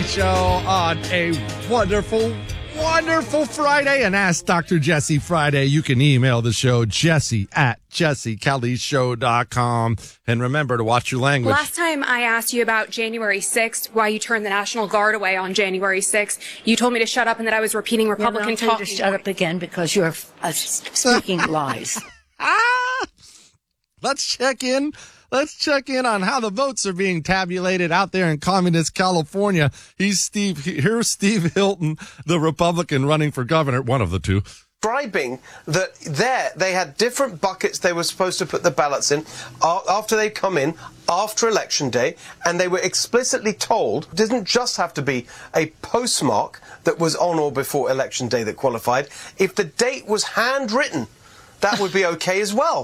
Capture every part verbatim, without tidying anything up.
Show on a wonderful, wonderful Friday. And Ask Doctor Jesse Friday. You can email the show, Jesse at jesse kelly show dot com. And remember to watch your language. Last time I asked you about January sixth, why you turned the National Guard away on January sixth, you told me to shut up and that I was repeating Republican talk. talk. To shut up again because you're uh, speaking lies. Ah! Let's check in. Let's check in on how the votes are being tabulated out there in communist California. He's Steve. Here's Steve Hilton, the Republican running for governor, one of the two. Describing that there they had different buckets they were supposed to put the ballots in after they come in after election day, and they were explicitly told it didn't just have to be a postmark that was on or before election day that qualified. If the date was handwritten, that would be okay as well.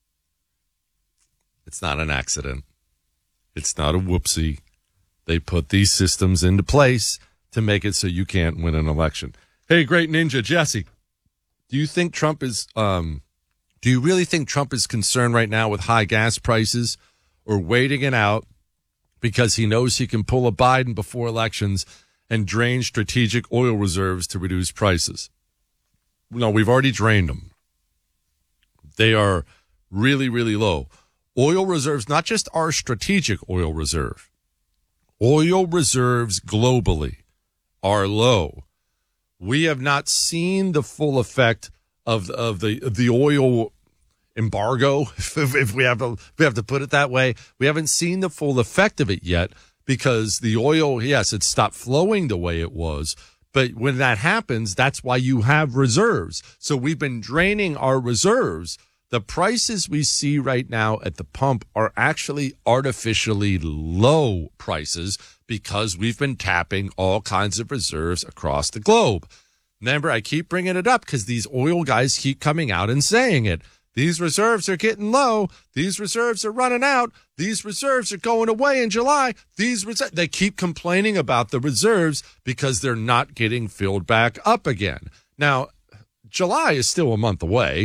It's not an accident. It's not a whoopsie. They put these systems into place to make it so you can't win an election. Hey, great ninja, Jesse. Do you think Trump is, um, do you really think Trump is concerned right now with high gas prices, or waiting it out because he knows he can pull a Biden before elections and drain strategic oil reserves to reduce prices? No, we've already drained them. They are really, really low. Oil reserves, not just our strategic oil reserve, oil reserves globally are low. We have not seen the full effect of of the of the oil embargo, if, if we have to if we have to put it that way. We haven't seen the full effect of it yet because the oil, yes, it stopped flowing the way it was. But when that happens, that's why you have reserves. So we've been draining our reserves. The prices we see right now at the pump are actually artificially low prices because we've been tapping all kinds of reserves across the globe. Remember, I keep bringing it up because these oil guys keep coming out and saying it. These reserves are getting low. These reserves are running out. These reserves are going away in July. These reserves, they keep complaining about the reserves because they're not getting filled back up again. Now, July is still a month away.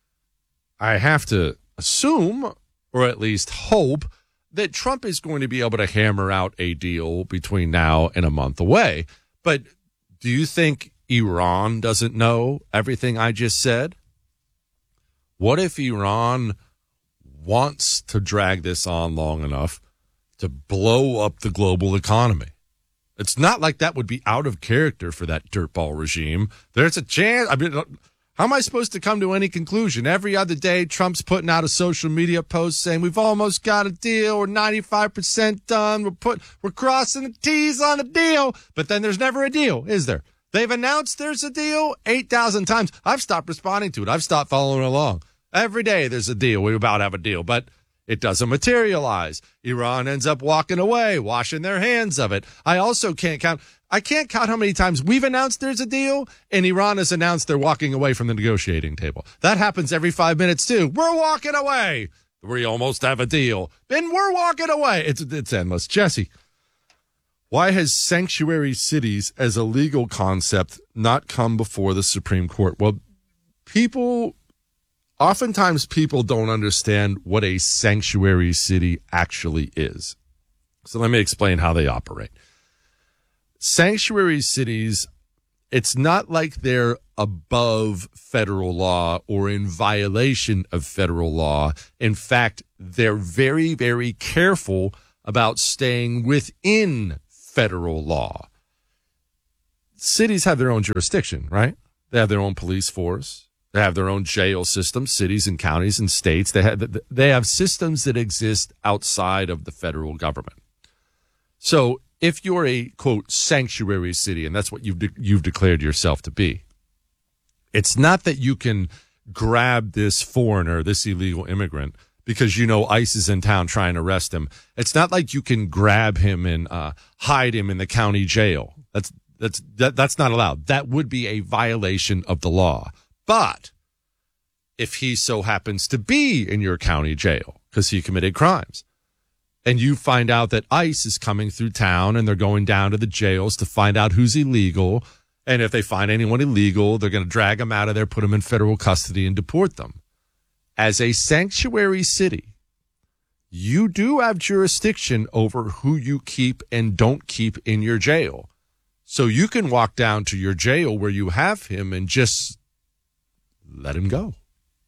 I have to assume, or at least hope, that Trump is going to be able to hammer out a deal between now and a month away. But do you think Iran doesn't know everything I just said? What if Iran wants to drag this on long enough to blow up the global economy? It's not like that would be out of character for that dirtball regime. There's a chance. I mean, how am I supposed to come to any conclusion? Every other day, Trump's putting out a social media post saying we've almost got a deal. We're ninety-five percent done. We're put, we're crossing the T's on a deal. But then there's never a deal, is there? They've announced there's a deal eight thousand times. I've stopped responding to it. I've stopped following along. Every day there's a deal. We about have a deal, but it doesn't materialize. Iran ends up walking away, washing their hands of it. I also can't count. I can't count how many times we've announced there's a deal and Iran has announced they're walking away from the negotiating table. That happens every five minutes too. We're walking away. We almost have a deal. And we're walking away. It's, it's endless. Jesse, why has sanctuary cities as a legal concept not come before the Supreme Court? Well, people, oftentimes people don't understand what a sanctuary city actually is. So let me explain how they operate. Sanctuary cities, it's not like they're above federal law or in violation of federal law. In fact, they're very, very careful about staying within federal law. Cities have their own jurisdiction, right? They have their own police force. They have their own jail system, cities and counties and states. They have, they have systems that exist outside of the federal government. So if you're a, quote, sanctuary city, and that's what you've, de- you've declared yourself to be, it's not that you can grab this foreigner, this illegal immigrant, because you know ICE is in town trying to arrest him. It's not like you can grab him and uh, hide him in the county jail. That's that's that, that's not allowed. That would be a violation of the law. But if he so happens to be in your county jail because he committed crimes, and you find out that ICE is coming through town and they're going down to the jails to find out who's illegal, and if they find anyone illegal, they're going to drag them out of there, put them in federal custody, and deport them. As a sanctuary city, you do have jurisdiction over who you keep and don't keep in your jail. So you can walk down to your jail where you have him and just let him go.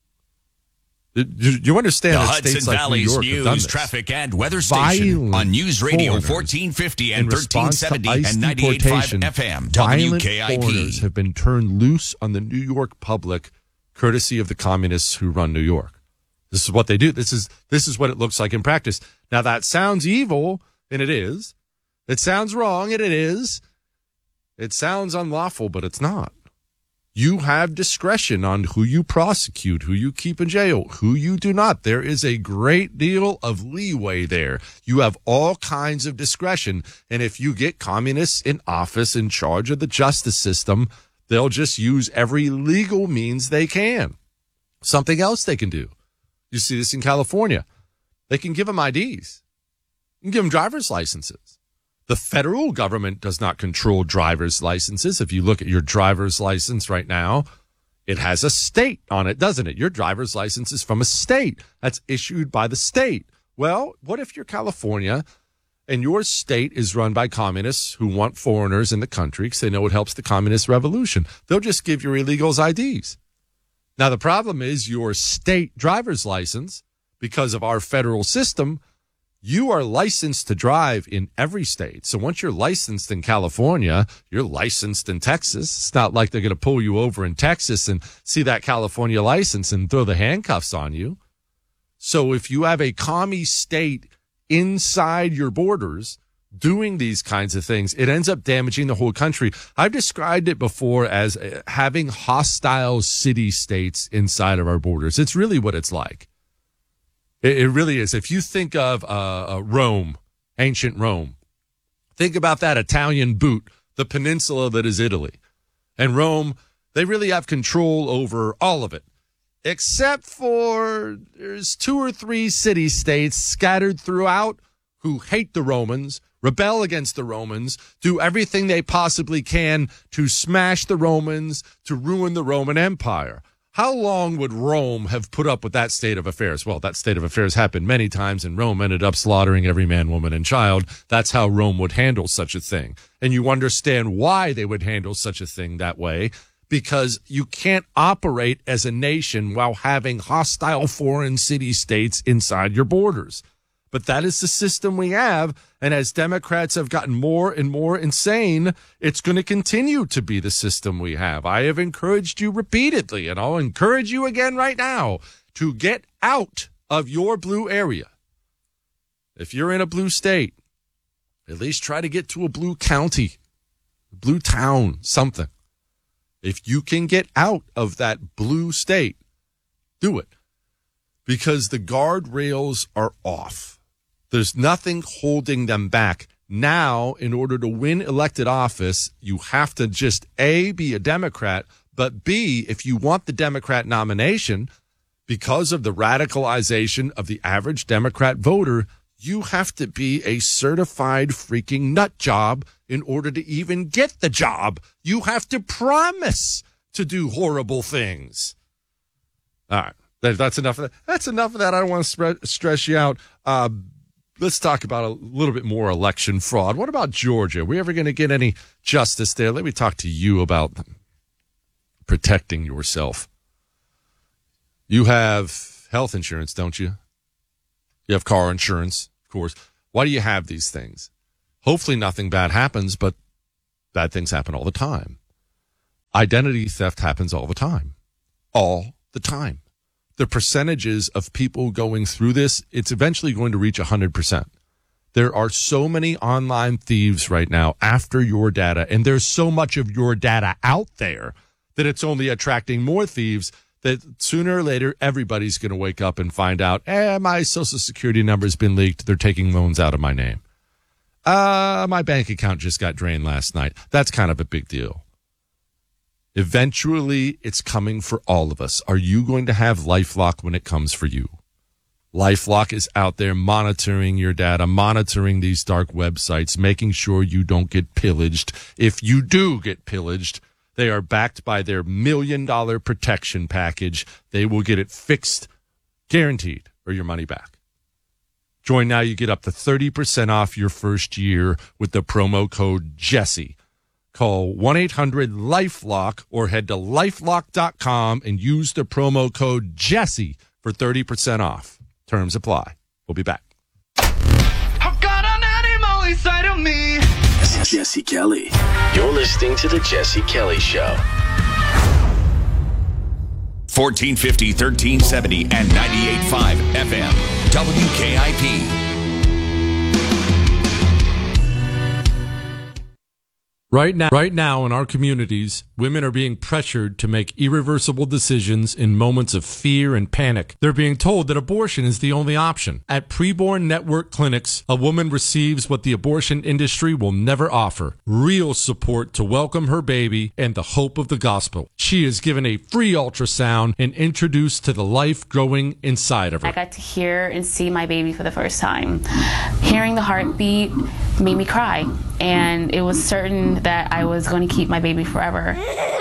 You understand the that Hudson states like Valley's New York have done news, this. traffic, and weather station Violent on News Radio foreigners fourteen fifty in and response thirteen seventy to ICE and ninety-eight point five deportation, F M, violent W K I foreigners P. have been turned loose on the New York public, courtesy of the communists who run New York. This is what they do. This is this is what it looks like in practice. Now, that sounds evil, and it is. It sounds wrong, and it is. It sounds unlawful, but it's not. You have discretion on who you prosecute, who you keep in jail, who you do not. There is a great deal of leeway there. You have all kinds of discretion. And if you get communists in office in charge of the justice system, they'll just use every legal means they can. Something else they can do. You see this in California. They can give them I Ds. You can give them driver's licenses. The federal government does not control driver's licenses. If you look at your driver's license right now, it has a state on it, doesn't it? Your driver's license is from a state that's issued by the state. Well, what if you're California and your state is run by communists who want foreigners in the country because they know it helps the communist revolution? They'll just give your illegals I Ds. Now, the problem is your state driver's license, because of our federal system, you are licensed to drive in every state. So once you're licensed in California, you're licensed in Texas. It's not like they're going to pull you over in Texas and see that California license and throw the handcuffs on you. So if you have a commie state inside your borders doing these kinds of things, it ends up damaging the whole country. I've described it before as having hostile city states inside of our borders. It's really what it's like. It really is. If you think of uh, Rome, ancient Rome, think about that Italian boot, the peninsula that is Italy. And Rome, they really have control over all of it, except for there's two or three city-states scattered throughout who hate the Romans, rebel against the Romans, do everything they possibly can to smash the Romans, to ruin the Roman Empire. How long would Rome have put up with that state of affairs? Well, that state of affairs happened many times, and Rome ended up slaughtering every man, woman, and child. That's how Rome would handle such a thing. And you understand why they would handle such a thing that way, because you can't operate as a nation while having hostile foreign city-states inside your borders. But that is the system we have, and as Democrats have gotten more and more insane, it's going to continue to be the system we have. I have encouraged you repeatedly, and I'll encourage you again right now, to get out of your blue area. If you're in a blue state, at least try to get to a blue county, blue town, something. If you can get out of that blue state, do it. Because the guardrails are off. There's nothing holding them back. Now, in order to win elected office, you have to just, A, be a Democrat, but B, if you want the Democrat nomination, because of the radicalization of the average Democrat voter, you have to be a certified freaking nut job in order to even get the job. You have to promise to do horrible things. All right. That's enough of that. That's enough of that. I don't want to stress you out. Uh, let's talk about a little bit more election fraud. What about Georgia? Are we ever going to get any justice there? Let me talk to you about protecting yourself. You have health insurance, don't you? You have car insurance, of course. Why do you have these things? Hopefully nothing bad happens, but bad things happen all the time. Identity theft happens all the time. All the time. The percentages of people going through this, it's eventually going to reach one hundred percent. There are so many online thieves right now after your data, and there's so much of your data out there that it's only attracting more thieves, that sooner or later everybody's going to wake up and find out, eh, my social security number's been leaked. They're taking loans out of my name. Uh, my bank account just got drained last night. That's kind of a big deal. Eventually, it's coming for all of us. Are you going to have LifeLock when it comes for you? LifeLock is out there monitoring your data, monitoring these dark websites, making sure you don't get pillaged. If you do get pillaged, they are backed by their million dollar protection package. They will get it fixed, guaranteed, or your money back. Join now, you get up to thirty percent off your first year with the promo code Jesse. Call one eight hundred LifeLock or head to lifelock dot com and use the promo code Jesse for thirty percent off. Terms apply. We'll be back. I've got an animal inside of me. This is Jesse Kelly. You're listening to The Jesse Kelly Show. fourteen fifty, thirteen seventy, and ninety-eight point five F M. W K I P. Right now, right now in our communities, women are being pressured to make irreversible decisions in moments of fear and panic. They're being told that abortion is the only option. At Preborn Network Clinics, a woman receives what the abortion industry will never offer: real support to welcome her baby and the hope of the gospel. She is given a free ultrasound and introduced to the life growing inside of her. I got to hear and see my baby for the first time. Hearing the heartbeat made me cry, and it was certain that I was going to keep my baby forever.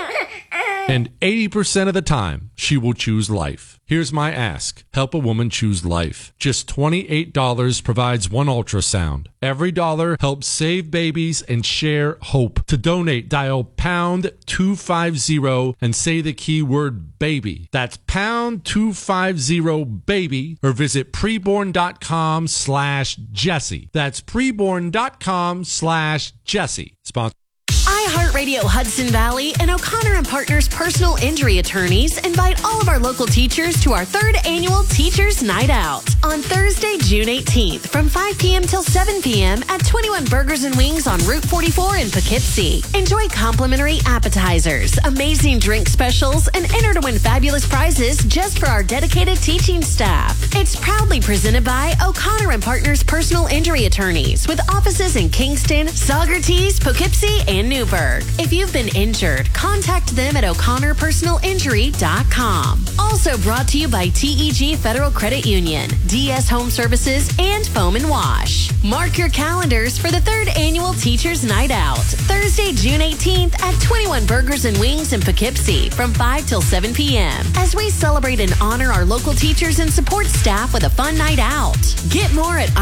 And eighty percent of the time, she will choose life. Here's my ask. Help a woman choose life. Just twenty-eight dollars provides one ultrasound. Every dollar helps save babies and share hope. To donate, dial pound two fifty and say the keyword baby. That's pound two fifty baby, or visit preborn.com slash Jesse. That's preborn.com slash Jesse. Sponsor. iHeartRadio Hudson Valley and O'Connor and Partners Personal Injury Attorneys invite all of our local teachers to our third annual Teachers Night Out on Thursday, June eighteenth from five p.m. till seven p.m. at twenty-one Burgers and Wings on Route forty-four in Poughkeepsie. Enjoy complimentary appetizers, amazing drink specials, and enter to win fabulous prizes just for our dedicated teaching staff. It's proudly presented by O'Connor and Partners Personal Injury Attorneys with offices in Kingston, Saugerties, Poughkeepsie, and Newburgh. If you've been injured, contact them at o'connor personal injury dot com. Also brought to you by T E G Federal Credit Union, D S Home Services, and Foam and Wash. Mark your calendars for the third annual Teachers Night Out, Thursday, June eighteenth at twenty-one Burgers and Wings in Poughkeepsie from five till seven p.m. as we celebrate and honor our local teachers and support staff with a fun night out. Get more at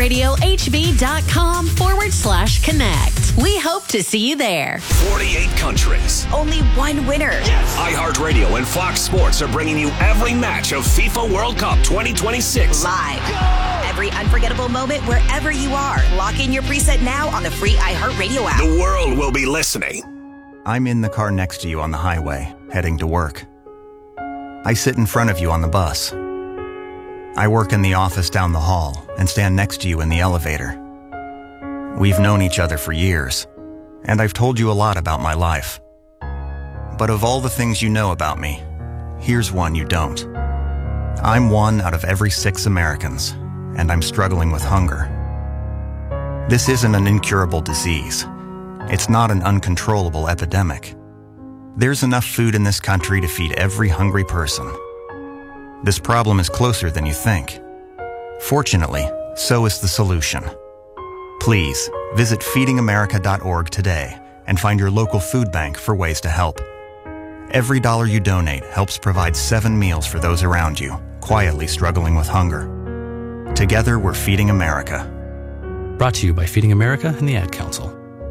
iHeartRadioHB.com forward slash connect. We hope to see you there. forty-eight countries. Only one winner. Yes. iHeartRadio and Fox Sports are bringing you every match of FIFA World Cup twenty twenty-six. Live. Every unforgettable moment wherever you are. Lock in your preset now on the free iHeartRadio app. The world will be listening. I'm in the car next to you on the highway, heading to work. I sit in front of you on the bus. I work in the office down the hall and stand next to you in the elevator. We've known each other for years, and I've told you a lot about my life. But of all the things you know about me, here's one you don't. I'm one out of every six Americans, and I'm struggling with hunger. This isn't an incurable disease. It's not an uncontrollable epidemic. There's enough food in this country to feed every hungry person. This problem is closer than you think. Fortunately, so is the solution. Please visit feeding america dot org today and find your local food bank for ways to help. Every dollar you donate helps provide seven meals for those around you, quietly struggling with hunger. Together, we're Feeding America. Brought to you by Feeding America and the Ad Council.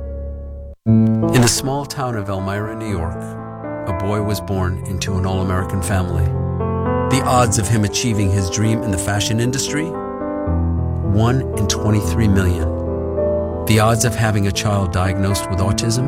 In the small town of Elmira, New York, a boy was born into an all-American family. The odds of him achieving his dream in the fashion industry? one in twenty-three million. The odds of having a child diagnosed with autism?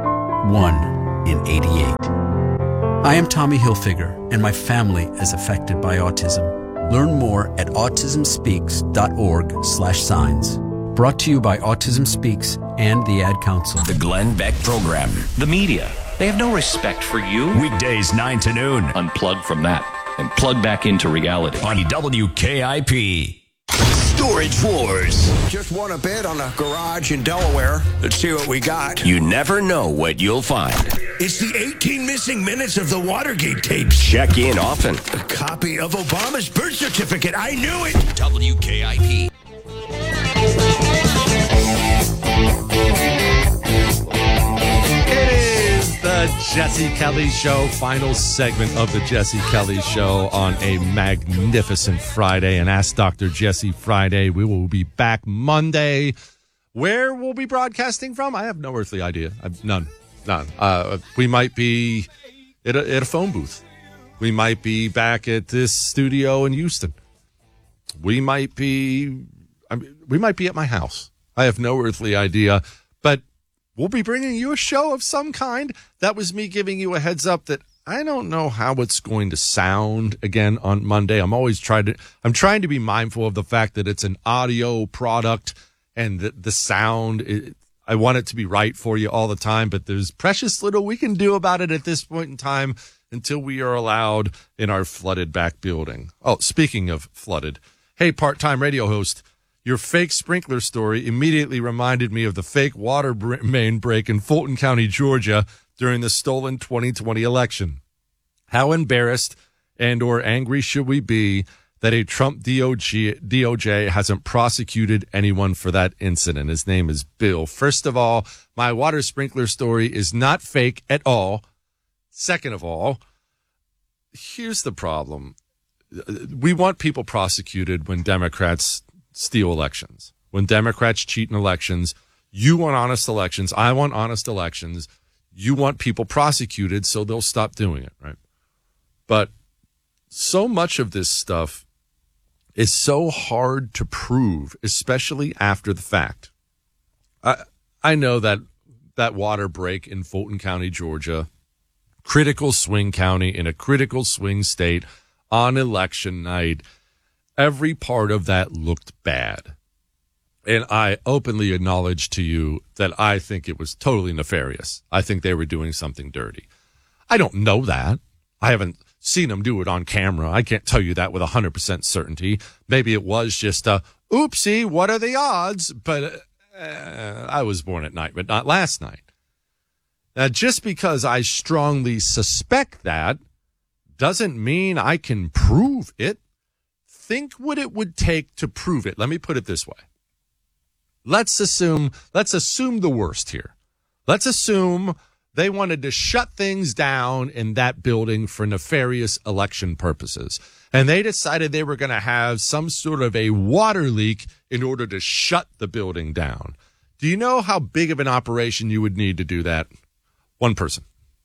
one in eighty-eight. I am Tommy Hilfiger, and my family is affected by autism. Learn more at autism speaks dot org slash signs. Brought to you by Autism Speaks and the Ad Council. The Glenn Beck Program. The media, they have no respect for you. Weekdays nine to noon. Unplug from that and plug back into reality. On W K I P. Storage Wars. Just won a bid on a garage in Delaware. Let's see what we got. You never know what you'll find. It's the eighteen missing minutes of the Watergate tapes. Check in often. A copy of Obama's birth certificate. I knew it. W K I P. It is the Jesse Kelly Show, final segment of the Jesse Kelly Show on a magnificent Friday, and Ask Doctor Jesse Friday. We will be back Monday. Where we'll be broadcasting from, I have no earthly idea. I've none, none. Uh, we might be at a, at a phone booth. We might be back at this studio in Houston. We might be, I mean, we might be at my house. I have no earthly idea, but we'll be bringing you a show of some kind. That was me giving you a heads up that I don't know how it's going to sound again on Monday. I'm always trying to, I'm trying to be mindful of the fact that it's an audio product and the, the sound, it, I want it to be right for you all the time, but there's precious little we can do about it at this point in time until we are allowed in our flooded back building. Oh, speaking of flooded, hey, part-time radio host, your fake sprinkler story immediately reminded me of the fake water main break in Fulton County, Georgia during the stolen twenty twenty election. How embarrassed and or angry should we be that a Trump D O J, D O J hasn't prosecuted anyone for that incident? His name is Bill. First of all, my water sprinkler story is not fake at all. Second of all, here's the problem. We want people prosecuted when Democrats steal elections. When Democrats cheat in elections, you want honest elections. I want honest elections. You want people prosecuted so they'll stop doing it, right? But so much of this stuff is so hard to prove, especially after the fact. I I know that that water break in Fulton County, Georgia, critical swing county in a critical swing state on election night, every part of that looked bad. And I openly acknowledge to you that I think it was totally nefarious. I think they were doing something dirty. I don't know that. I haven't seen them do it on camera. I can't tell you that with one hundred percent certainty. Maybe it was just a, oopsie, what are the odds? But uh, I was born at night, but not last night. Now, just because I strongly suspect that doesn't mean I can prove it. Think what it would take to prove it. Let me put it this way. Let's assume, let's assume the worst here. Let's assume they wanted to shut things down in that building for nefarious election purposes. And they decided they were going to have some sort of a water leak in order to shut the building down. Do you know how big of an operation you would need to do that? One person.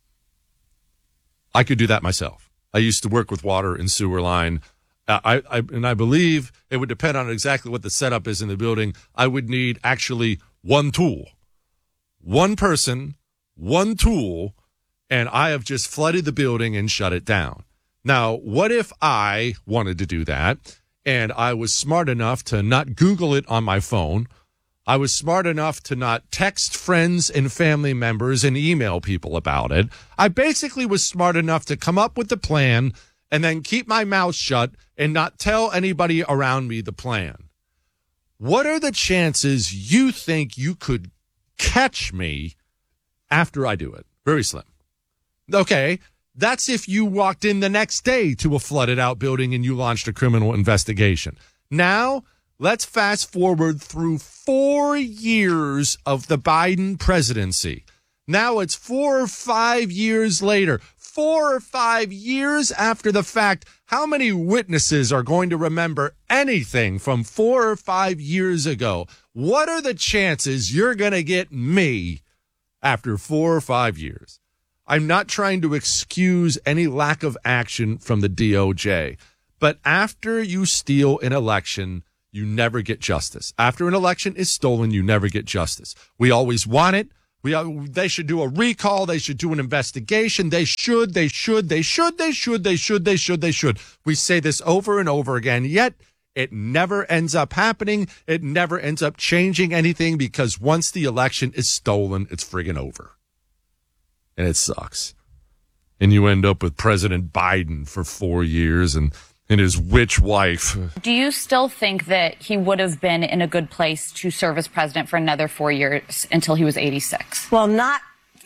I could do that myself. I used to work with water and sewer line. I, I and I believe it would depend on exactly what the setup is in the building. I would need actually one tool, one person, one tool, and I have just flooded the building and shut it down. Now, what if I wanted to do that and I was smart enough to not Google it on my phone? I was smart enough to not text friends and family members and email people about it. I basically was smart enough to come up with the plan and then keep my mouth shut and not tell anybody around me the plan. What are the chances you think you could catch me after I do it? Very slim. Okay, that's if you walked in the next day to a flooded out building and you launched a criminal investigation. Now, let's fast forward through four years of the Biden presidency. Now it's four or five years later. Four or five years after the fact, how many witnesses are going to remember anything from four or five years ago? What are the chances you're going to get me after four or five years? I'm not trying to excuse any lack of action from the D O J, but after you steal an election, you never get justice. After an election is stolen, you never get justice. We always want it. We, they should do a recall. They should do an investigation. They should, they should, they should, they should, they should, they should, they should. We say this over and over again, yet it never ends up happening. It never ends up changing anything because once the election is stolen, it's friggin' over. And it sucks. And you end up with President Biden for four years and, and his witch wife. Do you still think that he would have been in a good place to serve as president for another four years until he was eighty-six? Well, not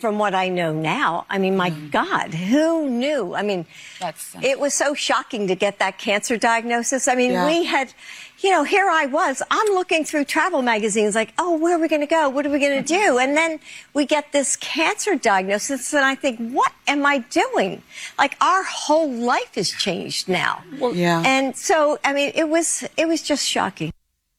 from what I know now, I mean, my God, who knew? I mean, That's it was so shocking to get that cancer diagnosis. I mean, Yeah. we had, you know, here I was, I'm looking through travel magazines like, oh, where are we going to go? What are we going to do? And then we get this cancer diagnosis, and I think, what am I doing? Like, our whole life has changed now. yeah. And so, I mean, it was, it was just shocking.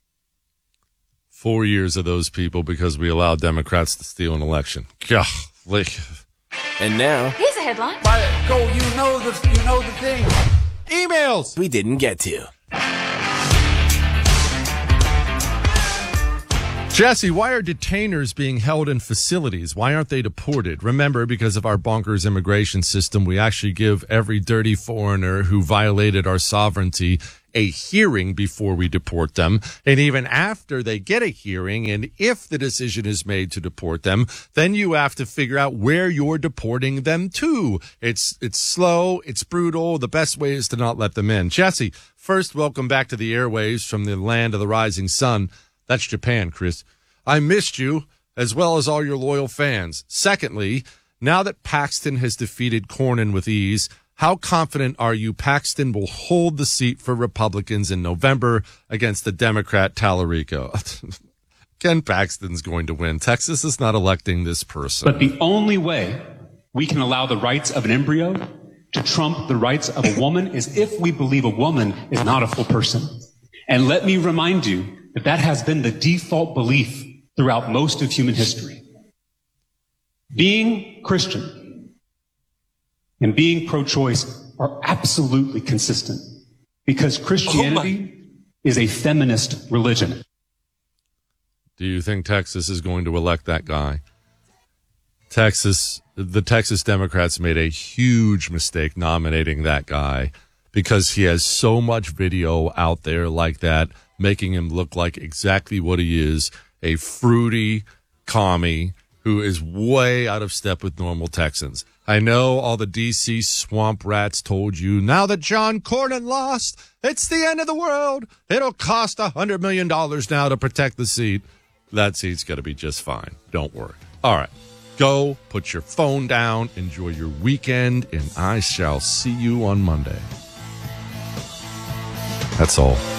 Four years of those people because we allowed Democrats to steal an election. Gah, like, And now, Here's a headline. Go, you know the, you know the thing. emails we didn't get to. Jesse, why are detainers being held in facilities? Why aren't they deported? Remember, because of our bonkers immigration system, we actually give every dirty foreigner who violated our sovereignty a hearing before we deport them. And even after they get a hearing, and if the decision is made to deport them, then you have to figure out where you're deporting them to. It's it's slow, it's brutal. The best way is to not let them in. Jesse, first, welcome back to the airwaves from the land of the rising sun. That's Japan, Chris. I missed you, as well as all your loyal fans. Secondly, now that Paxton has defeated Cornyn with ease, how confident are you Paxton will hold the seat for Republicans in November against the Democrat Tallarico? Ken Paxton's going to win. Texas is not electing this person. But the only way we can allow the rights of an embryo to trump the rights of a woman is if we believe a woman is not a full person. And let me remind you that that has been the default belief throughout most of human history. Being Christian and being pro-choice are absolutely consistent because Christianity is a feminist religion. Do you think Texas is going to elect that guy? Texas, the Texas Democrats made a huge mistake nominating that guy because he has so much video out there like that, making him look like exactly what he is, a fruity commie who is way out of step with normal Texans. I know all the D C swamp rats told you, now that John Cornyn lost, it's the end of the world. It'll cost one hundred million dollars now to protect the seat. That seat's going to be just fine. Don't worry. All right. Go, put your phone down, enjoy your weekend, and I shall see you on Monday. That's all.